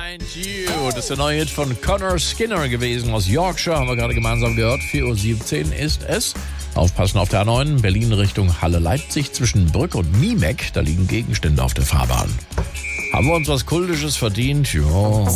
Find You. Das ist der neue Hit von Connor Skinner gewesen aus Yorkshire. Haben wir gerade gemeinsam gehört. 4:17 Uhr ist es. Aufpassen auf der A9. Berlin Richtung Halle-Leipzig zwischen Brück und Niemeck. Da liegen Gegenstände auf der Fahrbahn. Haben wir uns was Kultisches verdient? Ja.